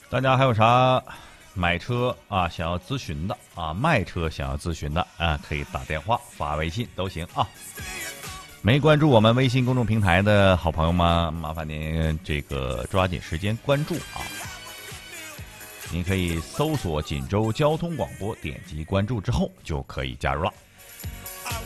大家还有啥买车啊想要咨询的啊，卖车想要咨询的啊，可以打电话发微信都行啊。没关注我们微信公众平台的好朋友们，麻烦您这个抓紧时间关注啊。您可以搜索锦州交通广播，点击关注之后就可以加入了。